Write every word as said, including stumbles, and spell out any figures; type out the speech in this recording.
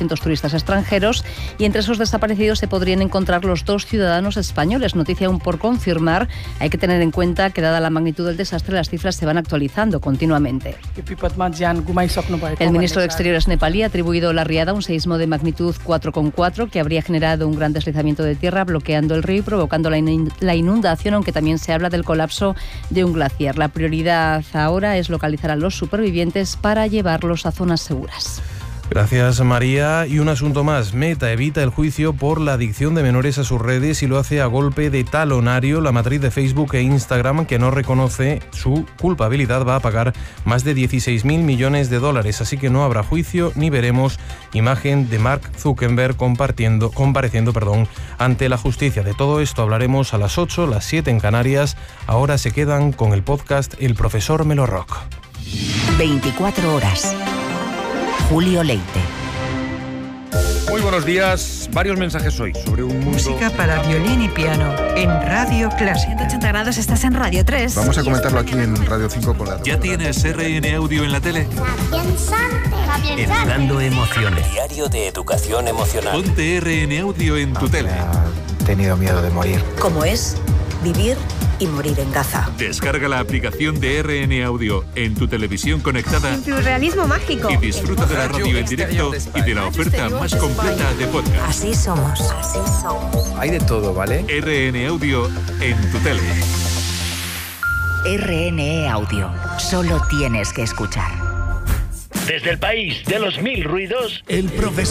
doscientos turistas extranjeros y entre esos desaparecidos se podrían encontrar los dos ciudadanos españoles. Noticia aún por confirmar. Hay que tener en cuenta que, dada la magnitud del desastre, las cifras se van actualizando continuamente. El ministro de Exteriores nepalí ha atribuido la riada a un seísmo de magnitud cuatro coma cuatro que habría generado un gran deslizamiento de tierra bloqueando el río y provocando la inundación, aunque también se habla del colapso de un glaciar. La prioridad ahora es localizar a los supervivientes para llevarlos a zonas seguras. Gracias, María. Y un asunto más. Meta evita el juicio por la adicción de menores a sus redes y lo hace a golpe de talonario. La matriz de Facebook e Instagram, que no reconoce su culpabilidad, va a pagar más de dieciséis mil millones de dólares. Así que no habrá juicio ni veremos imagen de Mark Zuckerberg compartiendo, compareciendo perdón, ante la justicia. De todo esto hablaremos a las ocho, las siete en Canarias. Ahora se quedan con el podcast El Profesor Melorrock. veinticuatro horas. Julio Leite. Muy buenos días. Varios mensajes hoy sobre un mundo... Música para violín y piano en Radio Clásica. ciento ochenta grados, estás en Radio tres. Vamos a comentarlo aquí en Radio cinco con la... ¿Ya tienes R N Audio en la tele? Educando emociones. Diario de educación emocional. Ponte R N Audio en tu tele. He tenido miedo de morir. ¿Cómo es vivir y morir en Gaza? Descarga la aplicación de R N Audio en tu televisión conectada. Surrealismo mágico. Y disfruta de la radio en directo y de la oferta más completa de podcast. Así somos. Así somos. Hay de todo, ¿vale? R N Audio en tu tele. R N E Audio. Solo tienes que escuchar. Desde el país de los mil ruidos, El Profesor